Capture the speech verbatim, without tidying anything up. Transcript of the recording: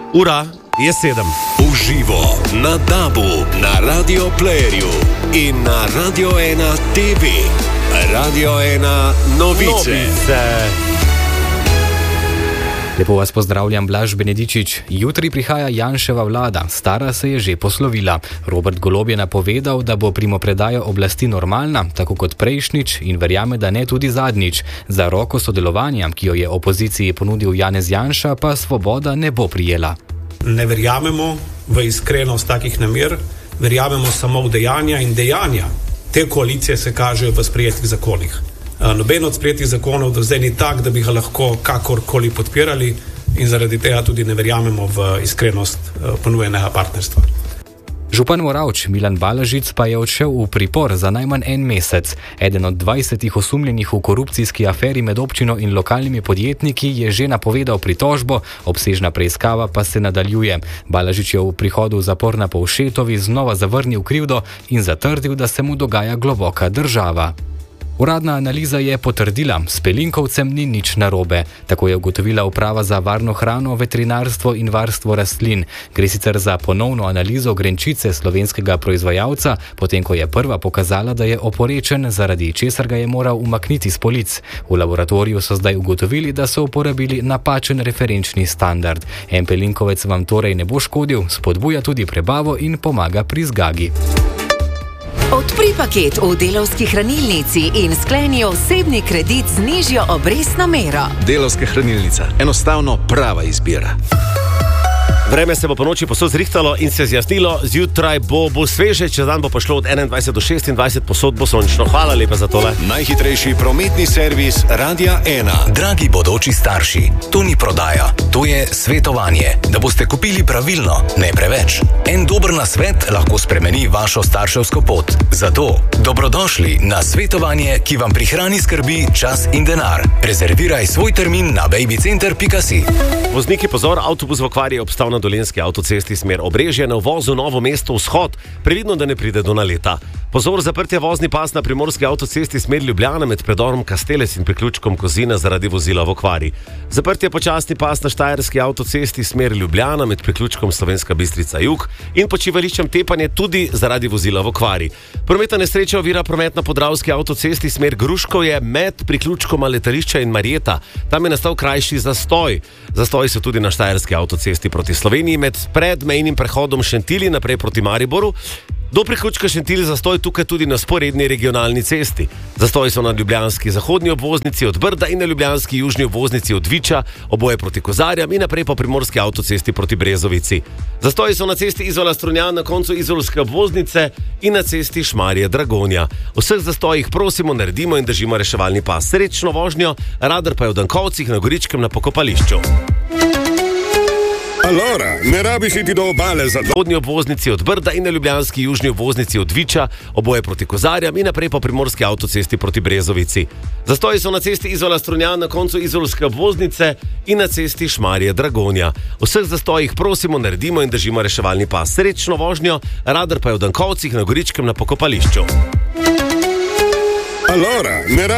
Ura je sedem. Uživo na DAB-u, na Radio Playerju in na Radio ena T V. Radio ena novice. Novice. Lepo vas pozdravljam, Blaž Benedičič. Jutri prihaja Janševa vlada, stara se je že poslovila. Robert Golob je napovedal, da bo primopredaja oblasti normalna, tako kot prejšnjič, in verjame, da ne tudi zadnjič. Za roko sodelovanja, ki jo je opoziciji ponudil Janez Janša, pa Svoboda ne bo prijela. Ne verjamemo v iskrenost takih namer, verjamemo samo v dejanja in dejanja. Te koalicije se kažejo v sprejetih zakonih. Noben od sprejetih zakonov do zdaj ni tak, da bi ga lahko kakorkoli podpirali in zaradi tega tudi ne verjamemo v iskrenost ponujenega partnerstva. Župan Moravč Milan Balažic pa je odšel v pripor za najmanj en mesec. Eden od dvajsetih osumljenih v korupcijski aferi med občino in lokalnimi podjetniki je že napovedal pritožbo, obsežna preiskava pa se nadaljuje. Balažič je v prihodu v zapor na Povšetovi znova zavrnil krivdo in zatrdil, da se mu dogaja globoka država. Uradna analiza je potrdila, s pelinkovcem ni nič narobe. Tako je ugotovila Uprava za varno hrano, veterinarstvo in varstvo rastlin. Gre sicer za ponovno analizo grenčice slovenskega proizvajalca, potem ko je prva pokazala, da je oporečen, zaradi česar ga je moral umakniti s polic. V laboratoriju so zdaj ugotovili, da so uporabili napačen referenčni standard. En pelinkovec vam torej ne bo škodil, spodbuja tudi prebavo in pomaga pri zgagi. Odpri paket v Delavski hranilnici in skleni osebni kredit z nižjo obrestno mero. Delavska hranilnica. Enostavno prava izbira. Vreme se bo po noči posod zrihtalo in se zjasnilo, zjutraj bo, bo sveže, čez dan bo pošlo od enaindvajset do šestindvajset, posod bo sončno. Hvala lepa za tole. Najhitrejši prometni servis Radia ena. Dragi bodoči starši, to ni prodaja, to je svetovanje, da boste kupili pravilno, ne preveč. En dober nasvet lahko spremeni vašo starševsko pot. Zato dobrodošli na svetovanje, ki vam prihrani skrbi, čas in denar. Rezerviraj svoj termin na babycenter pika si. Vozniki, pozor, avtobus v okvari je obstal na Dolenjski avtocesti smer Obrežje na uvozu Novo mesto vzhod. Previdno, da ne pride do naleta. Pozor, zaprtje vozni pas na Primorski avtocesti smer Ljubljana med predorom Kastelec in priključkom Kozina zaradi vozila v okvari. Zaprtje počasni pas na Štajerski avtocesti smer Ljubljana med priključkom Slovenska Bistrica jug in počivališčem Tepanje tudi zaradi vozila v okvari. Prometna nesreča ovira promet na Podravski avtocesti smer Gruškovje med priključkoma Letališča in Marjeta. Tam je nastal krajši zastoj. Zastoji so tudi na Štajerski avtocesti proti Sloveniji med predmejnim prehodom Šentilj naprej proti Mariboru. Do priključka Šentilj zastoj tukaj tudi na sporedni regionalni cesti. Zastoji so na ljubljanski zahodni obvoznici od Brda in na ljubljanski južni obvoznici od Viča, oboje proti Kozarjam in naprej po primorski avtocesti proti Brezovici. Zastoji so na cesti Izola Strunjan na koncu izolske obvoznice in na cesti Šmarje Dragonja. O vseh zastojih prosimo, naredimo in držimo reševalni pas. Srečno vožnjo, radar pa je v Dankovcih na Goričkem na pokopališču. Alora, ne rabiš iti do obale za zahodni obvoznici od Brda in na ljubljanski južni obvoznici od Viča, oboje proti Kozarjam in naprej po primorski avtocesti proti Brezovici. Zastoji so na cesti Izola Strunjan na koncu izolske obvoznice in na cesti Šmarje Dragonja. O vseh zastojih prosimo, naredimo in držimo reševalni pas. Srečno vožnjo, radar pa je v Dankovcih na Goričkem na pokopališču. Alora, ne rabiš